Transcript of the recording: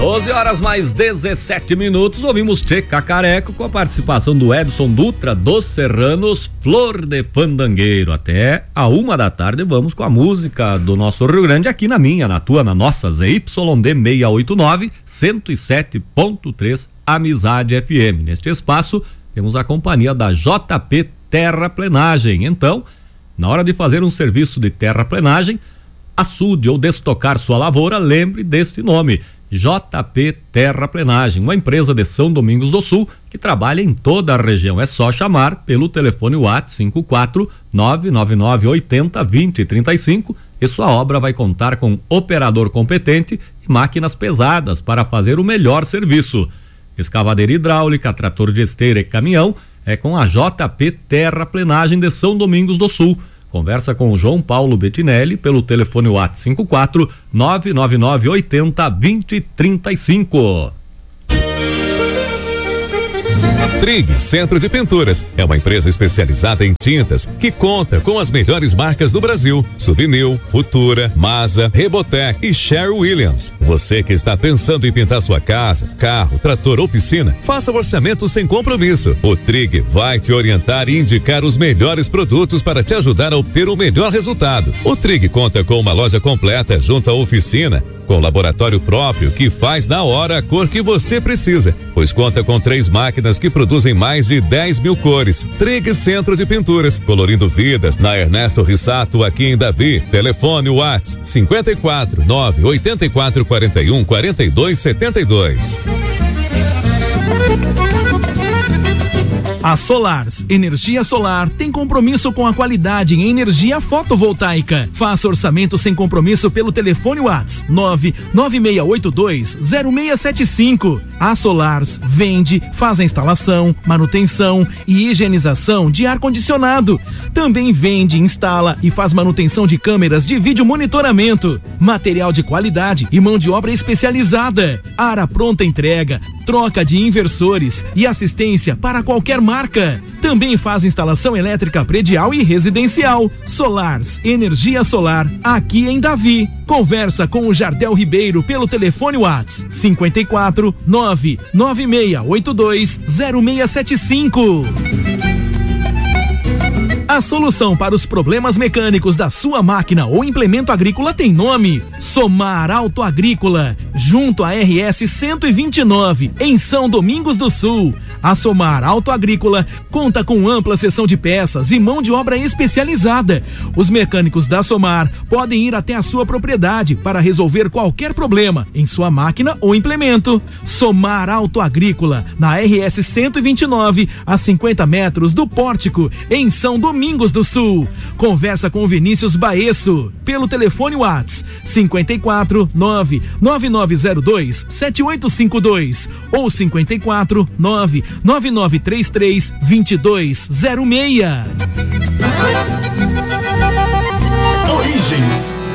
12 horas mais 17 minutos, ouvimos Tchê Cacareco com a participação do Edson Dutra dos Serranos, Flor de Fandangueiro. Até a 1h da tarde vamos com a música do nosso Rio Grande aqui na minha, na tua, na nossa ZYD 689, 107.3 Amizade FM. Neste espaço temos a companhia da JP Terraplenagem. Então, na hora de fazer um serviço de terraplenagem, açude ou destocar sua lavoura, lembre deste nome: JP Terraplenagem, uma empresa de São Domingos do Sul que trabalha em toda a região. É só chamar pelo telefone WhatsApp 54999802035 e sua obra vai contar com operador competente e máquinas pesadas para fazer o melhor serviço. Escavadeira hidráulica, trator de esteira e caminhão é com a JP Terraplenagem de São Domingos do Sul. Conversa com o João Paulo Bettinelli pelo telefone WhatsApp 54999802035. Trig Centro de Pinturas é uma empresa especializada em tintas que conta com as melhores marcas do Brasil: Suvinil, Futura, Masa, Rebotec e Sherwin Williams. Você que está pensando em pintar sua casa, carro, trator ou piscina, faça o orçamento sem compromisso. O Trig vai te orientar e indicar os melhores produtos para te ajudar a obter o melhor resultado. O Trig conta com uma loja completa junto à oficina, com laboratório próprio que faz na hora a cor que você precisa, pois conta com 3 máquinas que produzem mais de 10 mil cores. Trig Centro de Pinturas, colorindo vidas, na Ernesto Rissato, aqui em Davi. Telefone WhatsApp 54 984 41 42 72. A Solars Energia Solar tem compromisso com a qualidade em energia fotovoltaica. Faça orçamento sem compromisso pelo telefone WhatsApp 996820675. A Solars vende, faz a instalação, manutenção e higienização de ar-condicionado. Também vende, instala e faz manutenção de câmeras de vídeo monitoramento. Material de qualidade e mão de obra especializada. Ar à pronta entrega, troca de inversores e assistência para qualquer marca. Também faz instalação elétrica predial e residencial. Solars Energia Solar, aqui em Davi. Conversa com o Jardel Ribeiro pelo telefone WhatsApp 54 996820675. A solução para os problemas mecânicos da sua máquina ou implemento agrícola tem nome: Somar Auto Agrícola, junto à RS 129, em São Domingos do Sul. A Somar Auto Agrícola conta com ampla seção de peças e mão de obra especializada. Os mecânicos da Somar podem ir até a sua propriedade para resolver qualquer problema em sua máquina ou implemento. Somar Auto Agrícola, na RS 129, a 50 metros do Pórtico, em São Domingos do Sul. Conversa com o Vinícius Baesso pelo telefone WhatsApp 54 99902 7852 ou 54 99933 2206.